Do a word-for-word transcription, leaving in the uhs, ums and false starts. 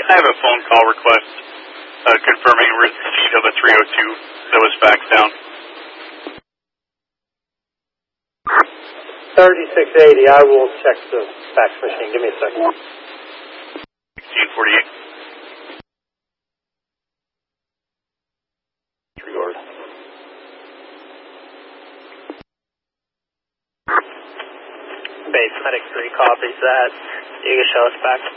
I have a phone call request uh, confirming receipt of a three oh two that was faxed down. thirty-six eighty, I will check the fax machine. Give me a second. sixteen forty-eight. Regard. Base Medic three copies that. You can show us back to